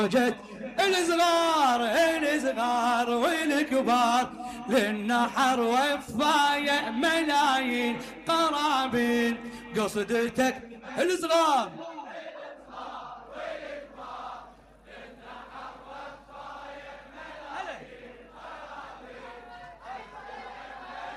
وجد الصغار والكبار للنحر وفاية ملايين قرابين. قصدتك الصغار